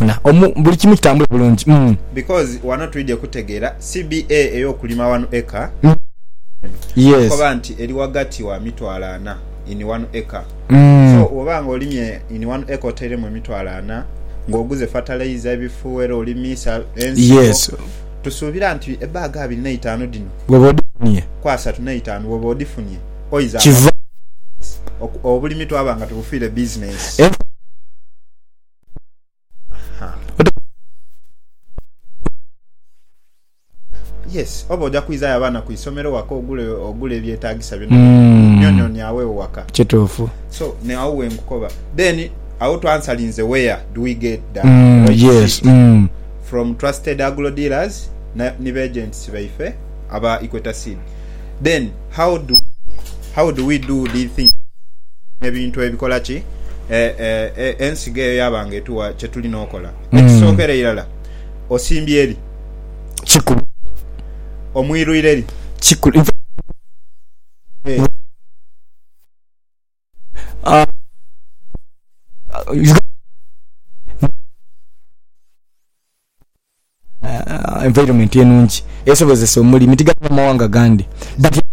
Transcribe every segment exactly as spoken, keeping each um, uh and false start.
na omu buli kimu kitambule bulungi mm. because wano tuidde kutegeera C B A eyokulima one acre mm. yes koba nti eri wagati wa mitwalo ana in one acre mm. so obanga olimye in one acre oteremu emitwalo ana ng'oguze fertilizer ebifuwero olimisa ensi yes tusuubira nti ebaaga abiri n'etaano dino webodifunye kwa asatu n'etaano weba odifunye oyiza kiva obulimi twabanga tubufiire business eh. yes oba ojja kwizayo abaana ku isomero waka ogule ogule ebyetaagisa bino mm. nyonyo nyawe waka kituufu so ne awo wenkukoba then awo twansalinze where do we get that mm, yes mm. from trusted agro dealers na nibe agents baife aba Equator Seed. Then how do how do we do these things ebintu ebikola ki eh eh, eh ensige yabange tuwa chetuli nokola mm. ekisokere irala osimbye eri chiku omwiru ireri chiku hey. uh, you Uh, environment yenungi esobozesa omulimi tigana mawanga gandi but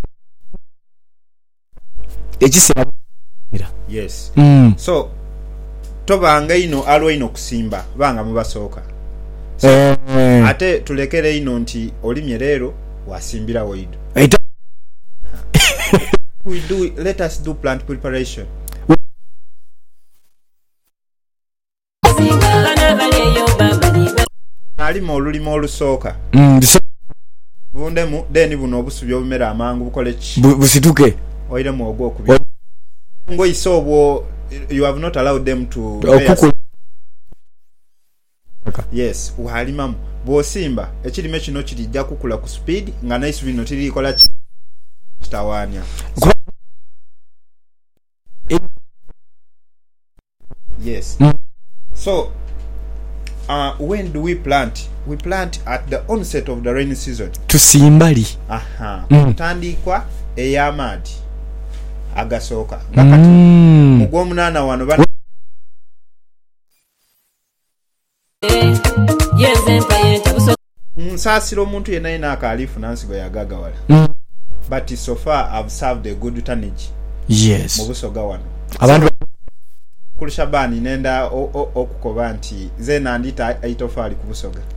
ekisera yes mm. so tobanga ino alwa ino kusimba banga mubasooka so, eh, ate tulekere ino nti olimye leero wasimbira waidu we do let us do plant preparation alima olulima olusooka mm, bundemu then buno obusubi obumera amangu bukole ki bu, busituke oire mu ogwokubi ngo isobwo you have not allowed them to okuku yes uhalimamu bwosimba ekirime kino kirijja kukula ku speed nga nice bino tirikola ki kitawanya yes mm. so Uh, when do we plant? We plant at the onset of the rainy season. Tusimbali. Aha. Mm. Tandikwa eyamadi agasoka. Ngakati mm. mugwomunana wano bana nsasiro omuntu yenna ina akalifu nansigo yagagawala. Mm. But so far I've served a good tonnage. Yes. Mubusoga wano. Abantu kulishabani nenda okukoba nti ze nandita aitofali kubusoga.